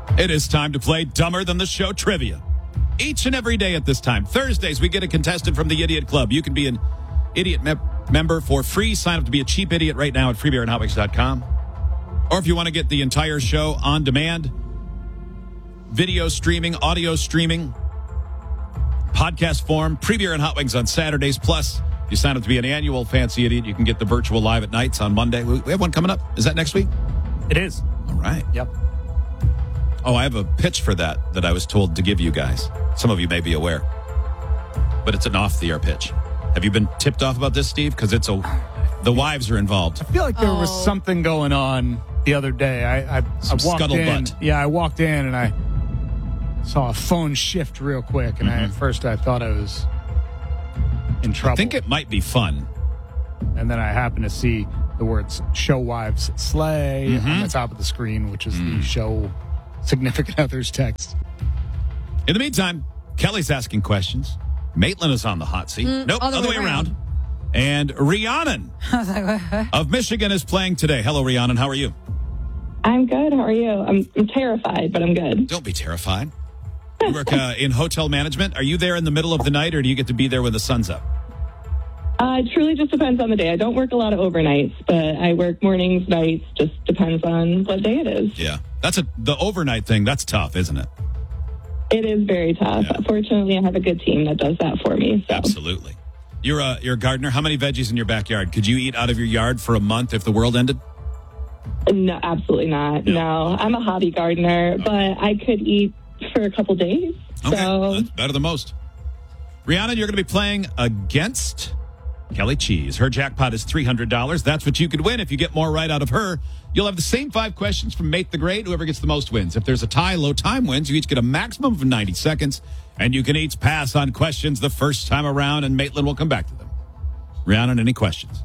It is time to play Dumber Than the Show trivia. Each and every day at this time. Thursdays, we get a contestant from the Idiot Club. You can be an Idiot member for free. Sign up to be a cheap idiot right now at freebeerandhotwings.com. Or if you want to get the entire show on demand, video streaming, audio streaming, podcast form, Pre-Beer and Hot Wings on Saturdays. Plus, if you sign up to be an annual Fancy Idiot, you can get the virtual live at nights on Monday. We have one coming up. Is that next week? It is. All right. Yep. Oh, I have a pitch for that I was told to give you guys. Some of you may be aware. But it's an off-the-air pitch. Have you been tipped off about this, Steve? Because the wives are involved. I feel like there was something going on the other day. I walked in. Scuttlebutt. Yeah, I walked in and I saw a phone shift real quick. And at first I thought I was in trouble. I think it might be fun. And then I happened to see the words "show wives slay" on the top of the screen, which is the show significant other's text. In the meantime, Kelly's asking questions. Maitland is on the hot seat. Nope, other way around. And Rhiannon of Michigan is playing today. Hello, Rhiannon. How are you? I'm good. How are you? I'm terrified, but I'm good. Don't be terrified. You work in hotel management. Are you there in the middle of the night, or do you get to be there when the sun's up? It truly just depends on the day. I don't work a lot of overnights, but I work mornings, nights. Just depends on what day it is. Yeah. The overnight thing, that's tough, isn't it? It is very tough. Yeah. Fortunately, I have a good team that does that for me. So. Absolutely. You're a gardener. How many veggies in your backyard? Could you eat out of your yard for a month if the world ended? No, absolutely not. No, I'm a hobby gardener, but I could eat for a couple days. Okay, So. that's better than most. Rhiannon, you're going to be playing against Kelly Cheese. Her jackpot is $300. That's what you could win if you get more right out of her. You'll have the same 5 questions from Mate the Great. Whoever gets the most wins. If there's a tie, low time wins. You each get a maximum of 90 seconds, and you can each pass on questions the first time around, and Maitland will come back to them. Rhiannon, any questions?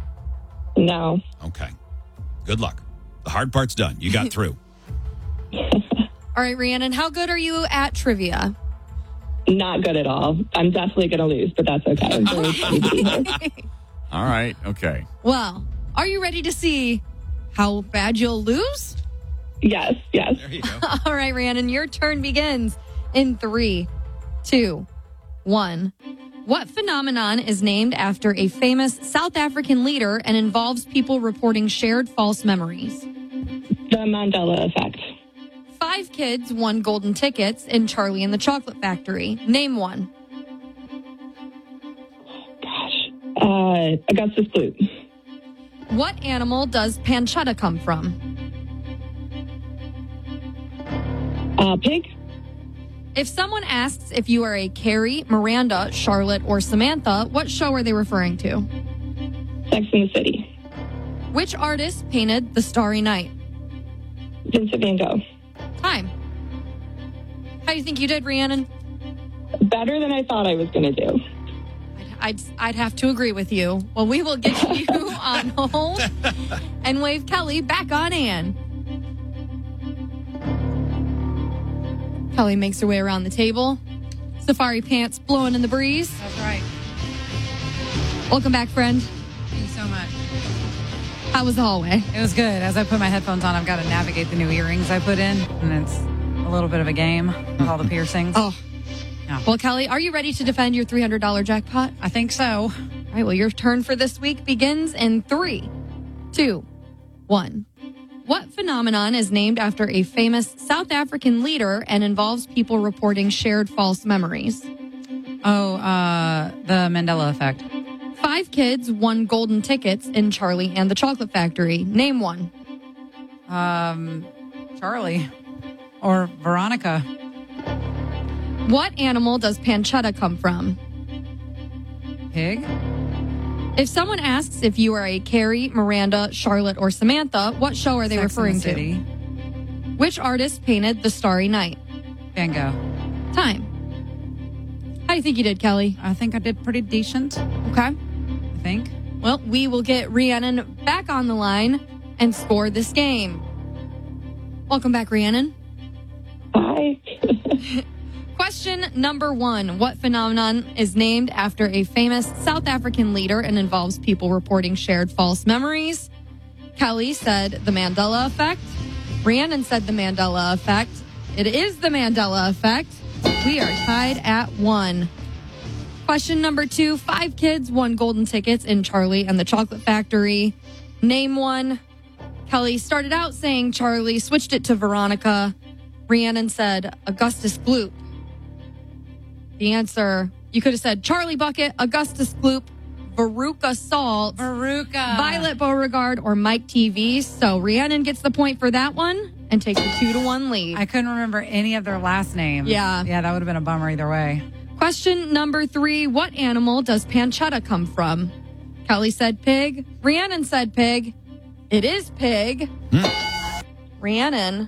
No. Okay. Good luck. The hard part's done. You got through. All right, Rhiannon, how good are you at trivia? Not good at all. I'm definitely going to lose, but that's okay. I'm very excited to be here. All right. Okay. Well, are you ready to see how bad you'll lose? Yes. There you go. All right, Rhiannon, your turn begins in 3, 2, 1. What phenomenon is named after a famous South African leader and involves people reporting shared false memories? The Mandela effect. 5 kids won golden tickets in Charlie and the Chocolate Factory. Name one. Gosh. Augustus Gloop. What animal does pancetta come from? Pig. If someone asks if you are a Carrie, Miranda, Charlotte, or Samantha, what show are they referring to? Sex and the City. Which artist painted The Starry Night? Vincent van Gogh. Time. How do you think you did, Rhiannon? Better than I thought I was going to do. I'd have to agree with you. Well, we will get you on hold and wave Kelly back on Ann. Kelly makes her way around the table. Safari pants blowing in the breeze. That's right. Welcome back, friend. Thank you so much. How was the hallway? It was good. As I put my headphones on, I've got to navigate the new earrings I put in, and it's a little bit of a game with all the piercings. Oh. Yeah. Well, Kelly, are you ready to defend your $300 jackpot? I think so. All right, well, your turn for this week begins in 3, 2, 1. What phenomenon is named after a famous South African leader and involves people reporting shared false memories? Oh, the Mandela effect. 5 kids won golden tickets in Charlie and the Chocolate Factory. Name one. Charlie. Or Veronica. What animal does pancetta come from? Pig. If someone asks if you are a Carrie, Miranda, Charlotte, or Samantha, what show are they Sex referring and the to? City. Which artist painted The Starry Night? Van Gogh. Time. How do you think you did, Kelly? I think I did pretty decent. Okay. I think. Well, we will get Rhiannon back on the line and score this game. Welcome back, Rhiannon. Bye. Question number 1. What phenomenon is named after a famous South African leader and involves people reporting shared false memories? Kelly said the Mandela effect. Rhiannon said the Mandela effect. It is the Mandela effect. We are tied at 1. Question number 2. 5 kids won golden tickets in Charlie and the Chocolate Factory. Name one. Kelly started out saying Charlie, switched it to Veronica. Rhiannon said Augustus Gloop. The answer, you could have said Charlie Bucket, Augustus Gloop, Veruca Salt, Violet Beauregard, or Mike TV. So Rhiannon gets the point for that one and takes a 2-1 lead. I couldn't remember any of their last names. Yeah. Yeah, that would have been a bummer either way. Question number 3. What animal does pancetta come from? Kelly said pig. Rhiannon said pig. It is pig. Rhiannon,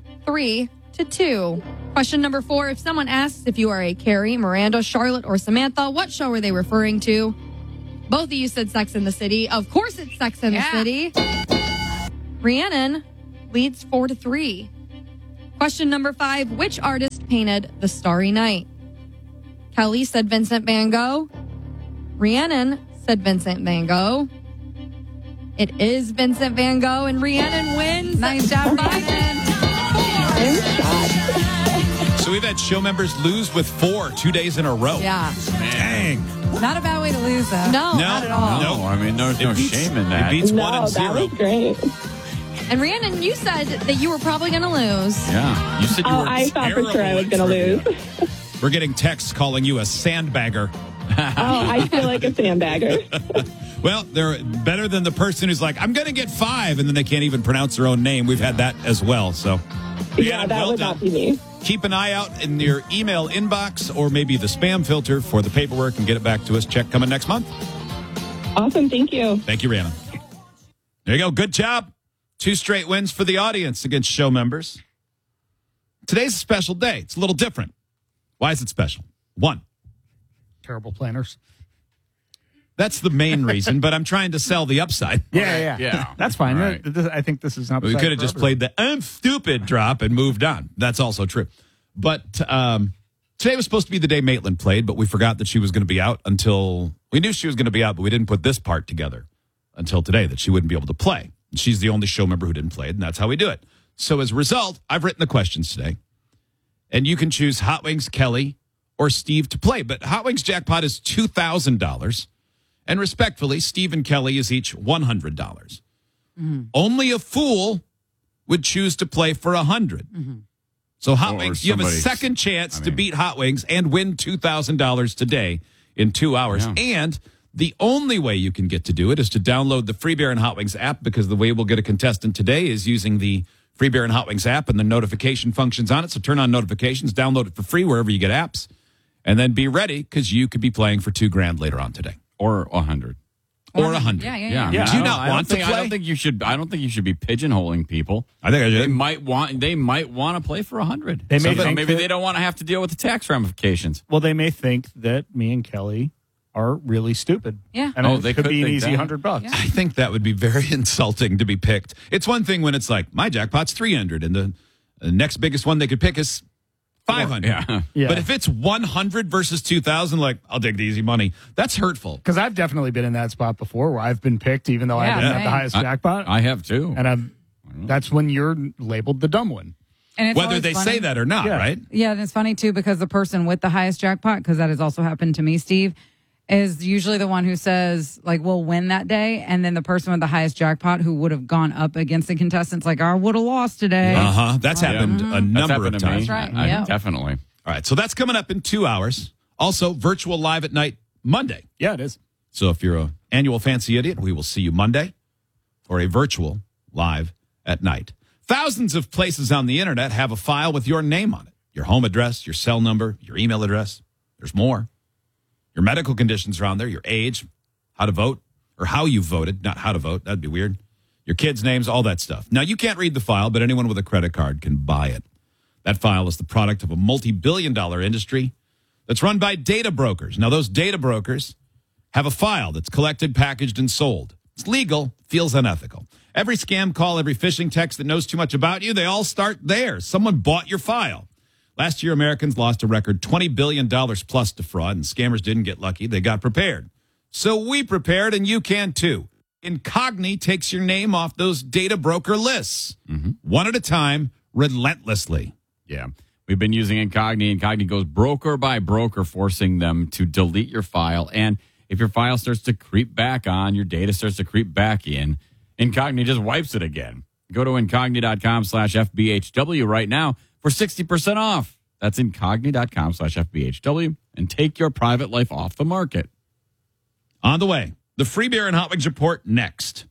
3-2. Question number 4. If someone asks if you are a Carrie, Miranda, Charlotte, or Samantha, what show are they referring to? Both of you said Sex in the City. Of course it's Sex in the City. Rhiannon leads 4-3. Question number 5. Which artist painted The Starry Night? Kelly said Vincent van Gogh. Rhiannon said Vincent van Gogh. It is Vincent van Gogh, and Rhiannon wins. Nice job, Rhiannon. So we've had show members lose with 4 2 days in a row. Yeah. Dang. Not a bad way to lose, though. No, not at all. No, I mean, there's no shame in that. It beats No, 1 and 0. that was great. And Rhiannon, you said that you were probably going to lose. Yeah. You said you were I thought for sure I was going to lose. We're getting texts calling you a sandbagger. I feel like a sandbagger. Well, they're better than the person who's like, I'm going to get 5, and then they can't even pronounce their own name. We've had that as well. So, Yeah, that would not be me. Keep an eye out in your email inbox or maybe the spam filter for the paperwork and get it back to us. Check coming next month. Awesome. Thank you. Thank you, Rhiannon. There you go. Good job. 2 straight wins for the audience against show members. Today's a special day. It's a little different. Why is it special? 1. Terrible planners. That's the main reason, but I'm trying to sell the upside. Yeah. That's fine. Right. I think this is not. We could have just played the I'm stupid drop and moved on. That's also true. But today was supposed to be the day Maitland played, but we forgot that she was going to be out until we knew she was going to be out, but we didn't put this part together until today that she wouldn't be able to play. And she's the only show member who didn't play, and that's how we do it. So as a result, I've written the questions today, and you can choose Hot Wings, Kelly, or Steve to play. But Hot Wings jackpot is $2,000. And respectfully, Steve and Kelly is each $100. Only a fool would choose to play for $100. So Hot Wings, you have a second chance to beat Hot Wings and win $2,000 today in 2 hours. Yeah. And the only way you can get to do it is to download the Free Beer and Hot Wings app, because the way we'll get a contestant today is using the Free Beer and Hot Wings app and the notification functions on it. So turn on notifications, download it for free wherever you get apps, and then be ready, because you could be playing for $2,000 later on today. Or 100. Or 100. Yeah. Yeah. Do you not want to play? I don't think you should. I don't think you should be pigeonholing people. I think I They did. might want to play for 100. They may think maybe that- they don't want to have to deal with the tax ramifications. Well, they may think that me and Kelly are really stupid. Yeah. And they it could could be an think easy that. $100. I think that would be very insulting to be picked. It's one thing when it's like, my jackpot's 300, and the next biggest one they could pick is 500. Yeah. But if it's 100 versus 2,000, like, I'll take the easy money. That's hurtful. Because I've definitely been in that spot before where I've been picked even though I Yeah, didn't have the same. highest jackpot. I have too. And that's when you're labeled the dumb one. And it's Whether always they funny. say that or not, Yeah. right? Yeah, and it's funny too because the person with the highest jackpot, because that has also happened to me, Steve, is usually the one who says like we'll win that day, and then the person with the highest jackpot who would have gone up against the contestants like I would have lost today. That's happened a That's number happened of to me. times. That's right. Yep. Definitely. All right, so that's coming up in 2 hours. Also, virtual live at night Monday. Yeah, it is. So if you're an annual Fancy Idiot, we will see you Monday for a virtual live at night. Thousands of places on the internet have a file with your name on it. Your home address, your cell number, your email address. There's more. Your medical conditions are on there, your age, how to vote, or how you voted, not how to vote. That'd be weird. Your kids' names, all that stuff. Now, you can't read the file, but anyone with a credit card can buy it. That file is the product of a multi-billion-dollar industry that's run by data brokers. Now, those data brokers have a file that's collected, packaged, and sold. It's legal, feels unethical. Every scam call, every phishing text that knows too much about you, they all start there. Someone bought your file. Last year, Americans lost a record $20 billion plus to fraud, and scammers didn't get lucky. They got prepared. So we prepared, and you can too. Incogni takes your name off those data broker lists. One at a time, relentlessly. Yeah. We've been using Incogni. Incogni goes broker by broker, forcing them to delete your file. And if your file starts to creep back on, your data starts to creep back in, Incogni just wipes it again. Go to incogni.com/FBHW right now for 60% off. That's incogni.com/FBHW and take your private life off the market. On the way, the Free Beer and Hot Wings report next.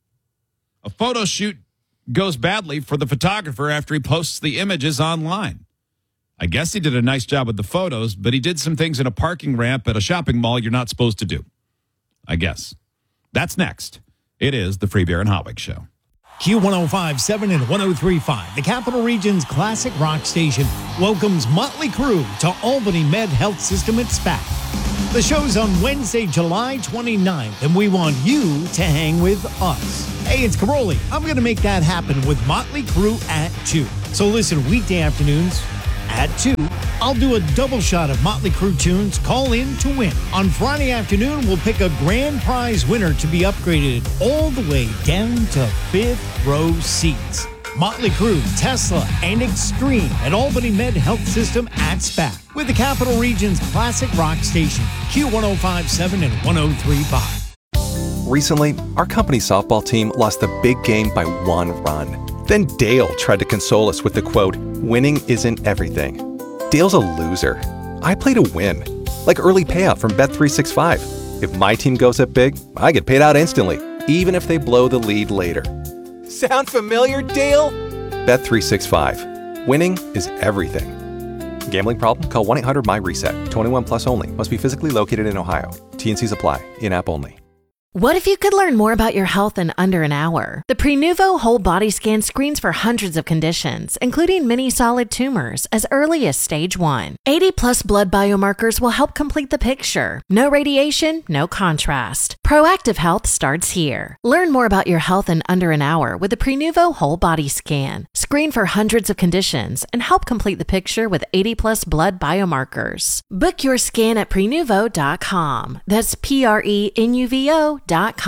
A photo shoot goes badly for the photographer after he posts the images online. I guess he did a nice job with the photos, but he did some things in a parking ramp at a shopping mall you're not supposed to do. I guess. That's next. It is the Free Beer and Hot Wings Show. Q105.7 and 103.5, the Capital Region's classic rock station, welcomes Motley Crue to Albany Med Health System at SPAC. The show's on Wednesday, July 29th, and we want you to hang with us. Hey, it's Caroli. I'm going to make that happen with Motley Crue at 2. So listen, weekday afternoons at 2, I'll do a double shot of Motley Crue tunes. Call in to win. On Friday afternoon, we'll pick a grand prize winner to be upgraded all the way down to 5th row seats. Motley Crue, Tesla, and Extreme at Albany Med Health System at SPAC with the Capital Region's classic rock station, Q105.7 and 103.5. Recently, our company softball team lost the big game by 1 run. Then Dale tried to console us with the quote, "Winning isn't everything." Dale's a loser. I play to win, like early payout from Bet365. If my team goes up big, I get paid out instantly, even if they blow the lead later. Sound familiar, Dale? Bet365. Winning is everything. Gambling problem? Call 1-800-MY-RESET. 21 plus only. Must be physically located in Ohio. T&Cs apply. In-app only. What if you could learn more about your health in under an hour? The Prenuvo Whole Body Scan screens for hundreds of conditions, including many solid tumors, as early as stage 1. 80-plus blood biomarkers will help complete the picture. No radiation, no contrast. Proactive health starts here. Learn more about your health in under an hour with the Prenuvo Whole Body Scan. Screen for hundreds of conditions and help complete the picture with 80-plus blood biomarkers. Book your scan at Prenuvo.com. That's Prenuvo.com.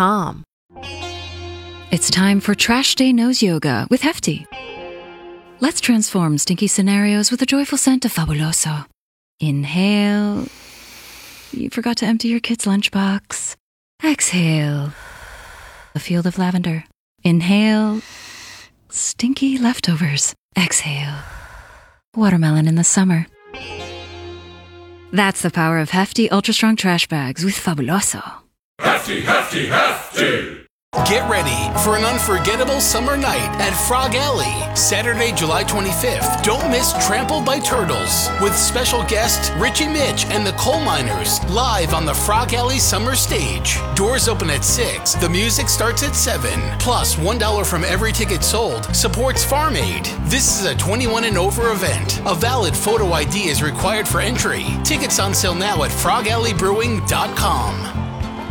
It's time for Trash Day Nose Yoga with Hefty. Let's transform stinky scenarios with the joyful scent of Fabuloso. Inhale. You forgot to empty your kid's lunchbox. Exhale. A field of lavender. Inhale. Stinky leftovers. Exhale. Watermelon in the summer. That's the power of Hefty Ultra Strong Trash Bags with Fabuloso. Hefty, hefty, hefty! Get ready for an unforgettable summer night at Frog Alley, Saturday, July 25th. Don't miss Trampled by Turtles with special guest Richie Mitch and the Coal Miners live on the Frog Alley Summer Stage. Doors open at 6. The music starts at 7. Plus, $1 from every ticket sold supports Farm Aid. This is a 21 and over event. A valid photo ID is required for entry. Tickets on sale now at frogalleybrewing.com.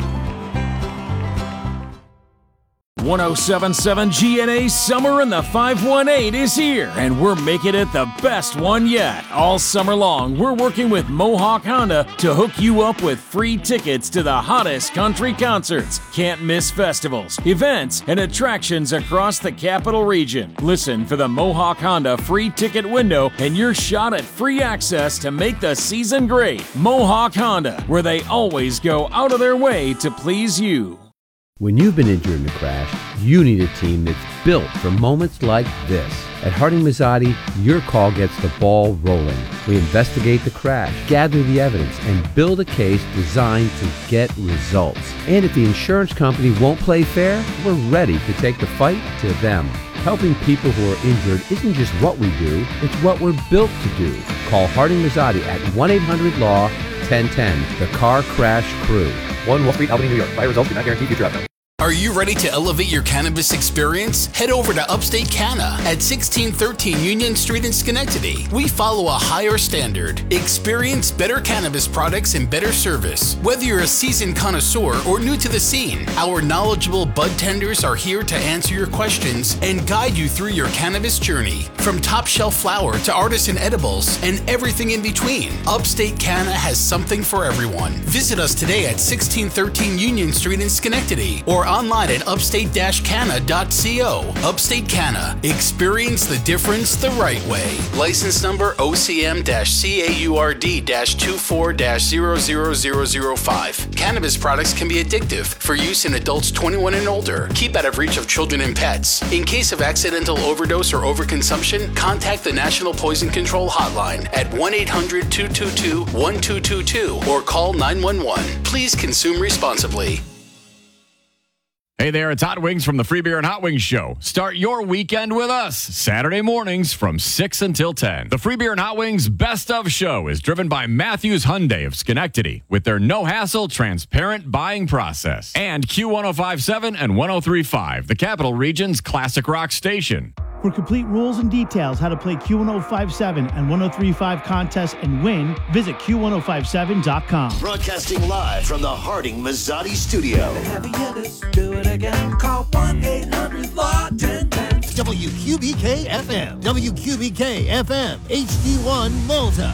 107.7 GNA Summer in the 518 is here, and we're making it the best one yet. All summer long, we're working with Mohawk Honda to hook you up with free tickets to the hottest country concerts, can't miss festivals, events, and attractions across the Capital Region. Listen for the Mohawk Honda free ticket window and your shot at free access to make the season great. Mohawk Honda, where they always go out of their way to please you. When you've been injured in a crash, you need a team that's built for moments like this. At Harding Mazzotti, your call gets the ball rolling. We investigate the crash, gather the evidence, and build a case designed to get results. And if the insurance company won't play fair, we're ready to take the fight to them. Helping people who are injured isn't just what we do, it's what we're built to do. Call Harding Mazzotti at 1-800-LAW-1010, the Car Crash Crew. 1 Wall Street, Albany, New York. Fire results do not guarantee future outcome. Are you ready to elevate your cannabis experience? Head over to Upstate Canna at 1613 Union Street in Schenectady. We follow a higher standard. Experience better cannabis products and better service. Whether you're a seasoned connoisseur or new to the scene, our knowledgeable bud tenders are here to answer your questions and guide you through your cannabis journey. From top shelf flower to artisan edibles and everything in between, Upstate Canna has something for everyone. Visit us today at 1613 Union Street in Schenectady or online at upstate-canna.co. Upstate Canna. Experience the difference the right way. License number OCM-CAURD-24-00005. Cannabis products can be addictive for use in adults 21 and older. Keep out of reach of children and pets. In case of accidental overdose or overconsumption, contact the National Poison Control Hotline at 1-800-222-1222 or call 911. Please consume responsibly. Hey there, it's Hot Wings from the Free Beer and Hot Wings Show. Start your weekend with us, Saturday mornings from 6 until 10. The Free Beer and Hot Wings Best of Show is driven by Matthews Hyundai of Schenectady with their no-hassle, transparent buying process. And Q1057 and 1035, the Capital Region's classic rock station. For complete rules and details how to play Q1057 and 1035 contests and win, visit Q1057.com. Broadcasting live from the Harding Mazzotti studio. Do it again. Call 1-800-LAW-1010. WQBK FM. WQBK FM. HD1 Malta.